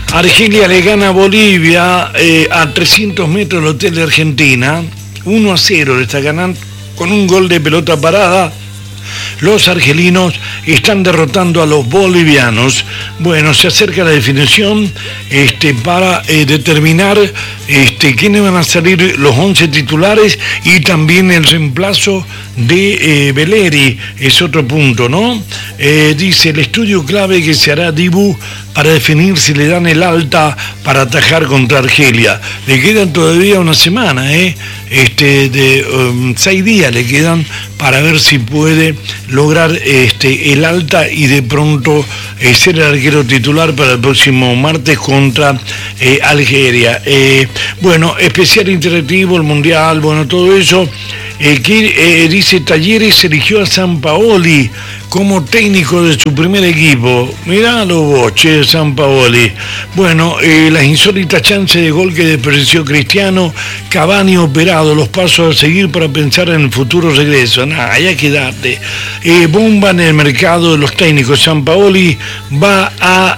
Argelia le gana a Bolivia a 300 metros del Hotel de Argentina. 1-0 le está ganando con un gol de pelota parada. Los argelinos están derrotando a los bolivianos. Bueno, se acerca la definición para determinar quiénes van a salir los 11 titulares y también el reemplazo de Belleri. Es otro punto, ¿no? Dice el estudio clave que se hará Dibu para definir si le dan el alta para atajar contra Argelia. Le quedan todavía una semana, 6 días le quedan para ver si puede lograr el alta y de pronto ser el arquero titular para el próximo martes contra Algeria. Bueno, especial interactivo, el Mundial, bueno, todo eso. Dice Talleres eligió a Sampaoli como técnico de su primer equipo. Mirá los boches, Sampaoli. Bueno, las insólitas chances de gol que desperdició Cristiano, Cavani operado, los pasos a seguir para pensar en el futuro regreso. Nada, hay que darte. Bomba en el mercado de los técnicos. Sampaoli va a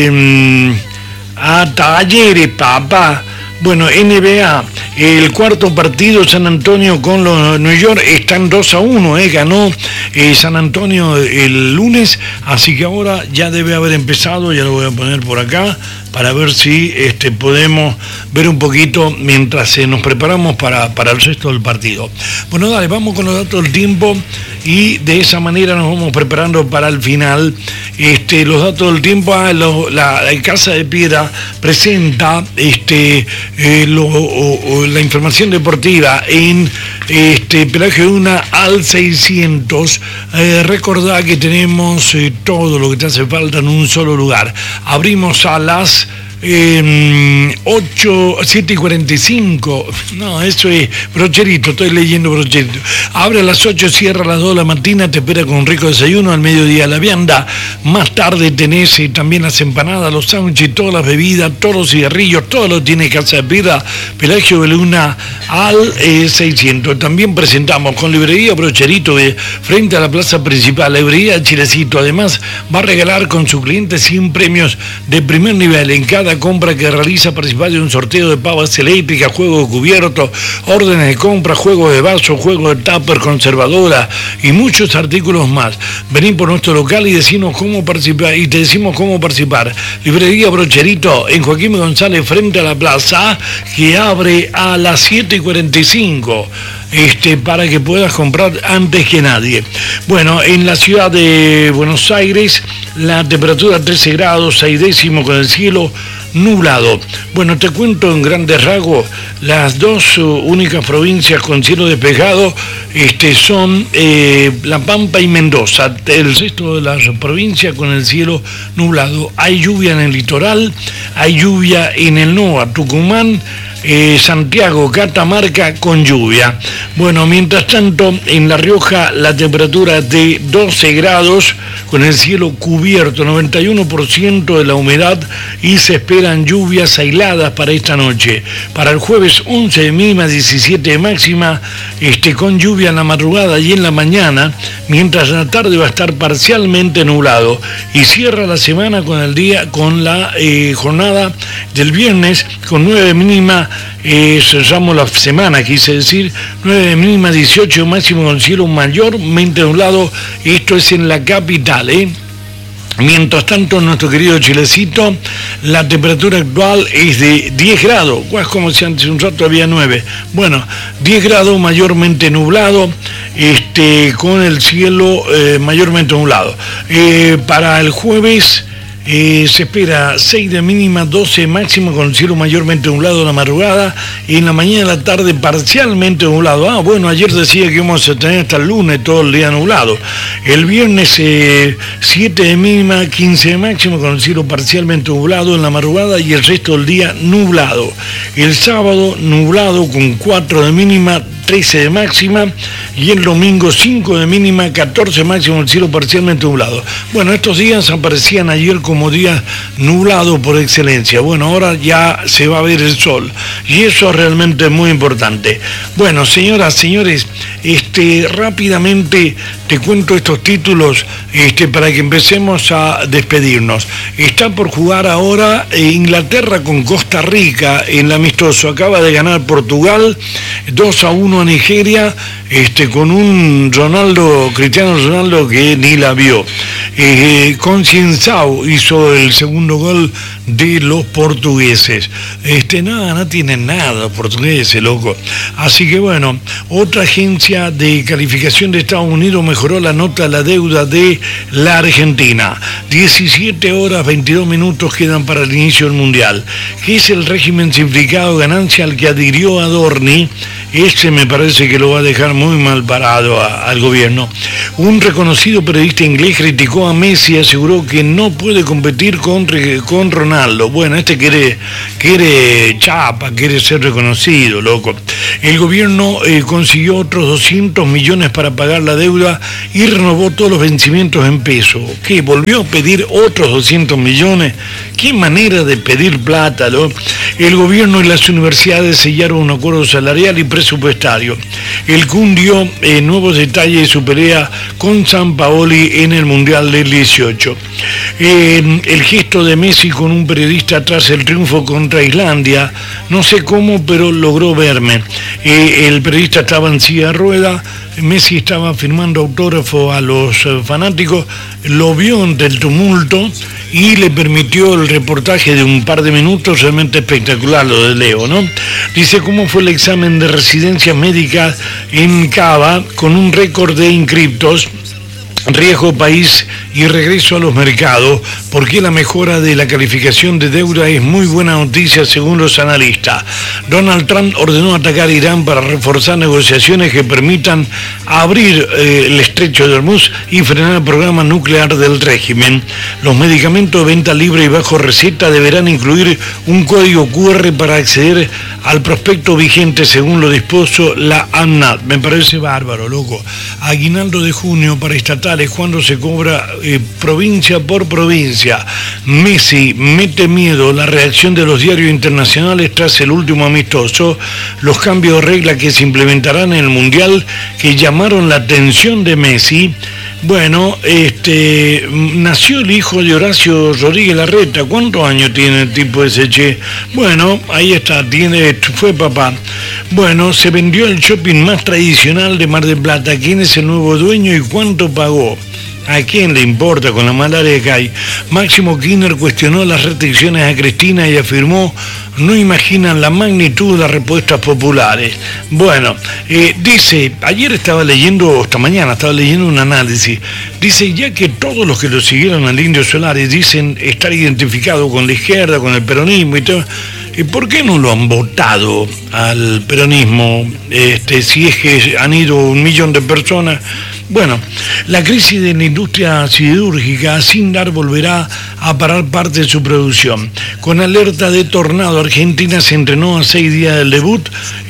Talleres, papá. Bueno, NBA, el cuarto partido, San Antonio con los New York, están 2-1, ganó San Antonio el lunes, así que ahora ya debe haber empezado, ya lo voy a poner por acá, para ver si podemos ver un poquito mientras nos preparamos para el resto del partido. Bueno, dale, vamos con los datos del tiempo y de esa manera nos vamos preparando para el final. Los datos del tiempo, la Casa de Piedra presenta la información deportiva en Pelaje Duna al 600. Recordá que tenemos todo lo que te hace falta en un solo lugar. Abrimos a las 7:45, no, eso es Brocherito, estoy leyendo Brocherito. Abre a las 8, cierra a las 2 de la mañana, te espera con un rico desayuno, al mediodía la vianda, más tarde tenés también las empanadas, los sándwiches, todas las bebidas, todos los cigarrillos, todo lo tiene Casa de Piedra, Pelagio de Luna al 600. También presentamos con librería Brocherito frente a la plaza principal, librería Chilecito. Además va a regalar con sus clientes 100 premios de primer nivel en cada compra que realiza, participar de un sorteo de pavas eléctricas, juegos de cubierto, órdenes de compra, juegos de vaso, juegos de tupper, conservadora y muchos artículos más. Vení por nuestro local y decimos cómo participar, y te decimos cómo participar. Librería Brocherito en Joaquín González frente a la plaza, que abre a las 7:45. Para que puedas comprar antes que nadie. Bueno, en la ciudad de Buenos Aires, la temperatura 13 grados, 6 décimos con el cielo nublado. Bueno, te cuento en grandes rasgos, las dos únicas provincias con cielo despejado son La Pampa y Mendoza. El resto de las provincias con el cielo nublado. Hay lluvia en el litoral, hay lluvia en el NOA, Tucumán, Santiago, Catamarca con lluvia. Bueno, mientras tanto, en La Rioja la temperatura de 12 grados con el cielo cubierto, 91% de la humedad y se esperan lluvias aisladas para esta noche. Para el jueves 11 de mínima, 17 de máxima, con lluvia en la madrugada y en la mañana, mientras la tarde va a estar parcialmente nublado y cierra la semana con la jornada del viernes con 9 de mínima. Cerramos la semana, quise decir, 9 de mínima, 18 máximo con cielo mayormente nublado. Esto es en la capital, Mientras tanto, en nuestro querido Chilecito, la temperatura actual es de 10 grados, pues como si antes un rato había 9. Bueno, 10 grados mayormente nublado, con el cielo mayormente nublado. Para el jueves se espera 6 de mínima, 12 máximo con el cielo mayormente nublado en la madrugada y en la mañana y la tarde parcialmente nublado. Bueno, ayer decía que íbamos a tener hasta el lunes todo el día nublado. El viernes 7 de mínima, 15 de máximo con el cielo parcialmente nublado en la madrugada y el resto del día nublado. El sábado nublado con 4 de mínima, 13 de máxima, y el domingo 5 de mínima, 14 máximo, el cielo parcialmente nublado. Bueno, estos días aparecían ayer como días nublados por excelencia. Bueno, ahora ya se va a ver el sol, y eso es realmente muy importante. Bueno, señoras, señores, rápidamente te cuento estos títulos para que empecemos a despedirnos. Está por jugar ahora Inglaterra con Costa Rica en el amistoso. Acaba de ganar Portugal 2-1 a Nigeria, con un Cristiano Ronaldo que ni la vio. Concienzao hizo el segundo gol de los portugueses. No tienen nada portugueses, loco. Así que bueno, otra agencia de calificación de Estados Unidos mejoró la nota de la deuda de la Argentina. 17 horas 22 minutos quedan para el inicio del Mundial. ¿Qué es el régimen simplificado ganancia al que adhirió Adorni? Me parece que lo va a dejar muy mal parado al gobierno. Un reconocido periodista inglés criticó a Messi y aseguró que no puede competir con Ronaldo. Bueno, quiere chapa, quiere ser reconocido, loco. El gobierno consiguió otros 200 millones para pagar la deuda y renovó todos los vencimientos en peso. ¿Qué? ¿Volvió a pedir otros 200 millones? ¿Qué manera de pedir plata, ¿no? El gobierno y las universidades sellaron un acuerdo salarial y presupuestario. El CUN dio nuevos detalles de su pelea con Sampaoli en el Mundial del 18. El gesto de Messi con un periodista tras el triunfo contra Islandia, no sé cómo, pero logró verme. El periodista estaba en silla de rueda, Messi estaba firmando autógrafo a los fanáticos, lo vio ante el tumulto y le permitió el reportaje de un par de minutos, realmente espectacular lo de Leo, ¿no? Dice cómo fue el examen de residencia médica en Cava con un récord de inscriptos, riesgo país y regreso a los mercados, porque la mejora de la calificación de deuda es muy buena noticia según los analistas. Donald Trump ordenó atacar a Irán para reforzar negociaciones que permitan abrir el estrecho de Hormuz y frenar el programa nuclear del régimen. Los medicamentos de venta libre y bajo receta deberán incluir un código QR para acceder al prospecto vigente según lo dispuso la ANMAT. Me parece bárbaro, loco. Aguinaldo de junio para estatales, cuando se cobra provincia por provincia. Messi mete miedo la reacción de los diarios internacionales tras el último amistoso, los cambios de regla que se implementarán en el Mundial que llamaron la atención de Messi. Bueno, nació el hijo de Horacio Rodríguez Larreta. ¿Cuántos años tiene el tipo ese, che? Bueno, ahí está, fue papá. Bueno, se vendió el shopping más tradicional de Mar del Plata. ¿Quién es el nuevo dueño y cuánto pagó? ¿A quién le importa con la malaria que hay? Máximo Kirchner cuestionó las restricciones a Cristina y afirmó: no imaginan la magnitud de las respuestas populares. Bueno, dice, esta mañana estaba leyendo un análisis. Dice, ya que todos los que lo siguieron al Indio Solari dicen estar identificados con la izquierda, con el peronismo y todo, ¿por qué no lo han votado al peronismo? Si es que han ido 1 millón de personas. Bueno, la crisis de la industria siderúrgica, Sindar volverá a parar parte de su producción. Con alerta de tornado, Argentina se entrenó a 6 días del debut.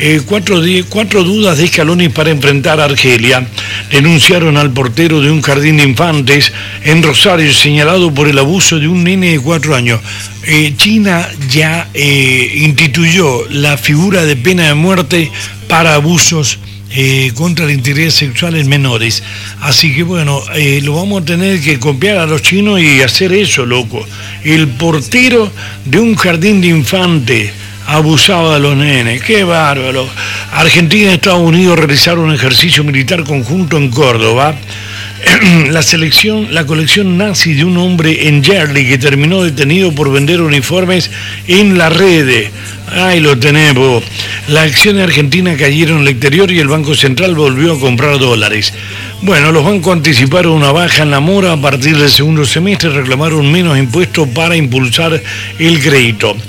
4 dudas de Scaloni para enfrentar a Argelia. Denunciaron al portero de un jardín de infantes en Rosario, señalado por el abuso de un nene de 4 años. China ya instituyó la figura de pena de muerte para abusos contra la integridad sexual en menores. Así que bueno, lo vamos a tener que copiar a los chinos y hacer eso, loco. El portero de un jardín de infantes abusaba de los nenes. ¡Qué bárbaro! Argentina y Estados Unidos realizaron un ejercicio militar conjunto en Córdoba. La colección nazi de un hombre en Yerli que terminó detenido por vender uniformes en la red. Ahí lo tenemos. Las acciones argentinas cayeron en el exterior y el Banco Central volvió a comprar dólares. Bueno, los bancos anticiparon una baja en la mora a partir del segundo semestre, reclamaron menos impuestos para impulsar el crédito.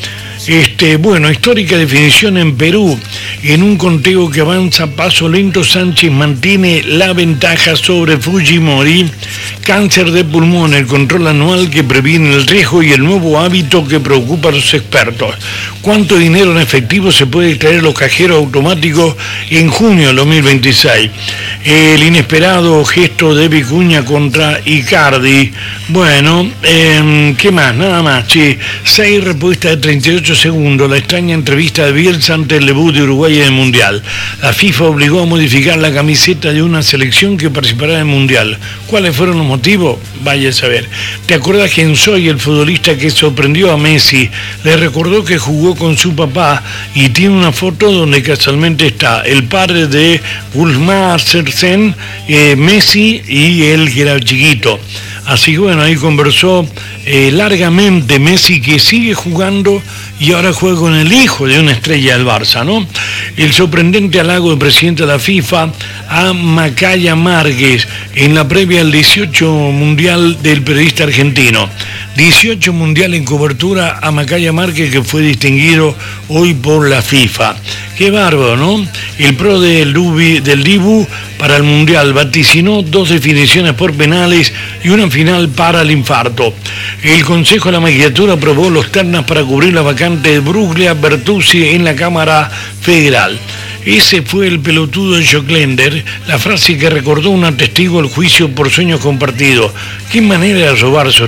Bueno, histórica definición en Perú. En un conteo que avanza a paso lento, Sánchez mantiene la ventaja sobre Fujimori. Cáncer de pulmón, el control anual que previene el riesgo y el nuevo hábito que preocupa a los expertos. ¿Cuánto dinero en efectivo se puede extraer de los cajeros automáticos en junio de 2026? El inesperado gesto de Vicuña contra Icardi. Bueno, ¿qué más? Nada más. 6 respuestas de 38 segundos. La extraña entrevista de Bielsa ante el debut de Uruguay en el Mundial. La FIFA obligó a modificar la camiseta de una selección que participará en el Mundial. ¿Cuáles fueron los motivos? Vaya a saber. ¿Te acuerdas quién soy? El futbolista que sorprendió a Messi. Le recordó que jugó con su papá y tiene una foto donde casualmente está el padre de Gulmarsen, Messi y él que era chiquito. Así que bueno, ahí conversó largamente Messi, que sigue jugando y ahora juega con el hijo de una estrella del Barça, ¿no? El sorprendente halago del presidente de la FIFA a Macaya Márquez en la previa al 18 Mundial del periodista argentino. 18 Mundial en cobertura a Macaya Márquez, que fue distinguido hoy por la FIFA. Qué bárbaro, ¿no? El pro del Dibu para el Mundial vaticinó 2 definiciones por penales y una final para el infarto. El Consejo de la Magistratura aprobó los ternas para cubrir la vacante de Bruglia Bertuzzi en la Cámara Federal. Ese fue el pelotudo de Joclender, la frase que recordó un testigo del juicio por sueños compartidos. Qué manera de robarse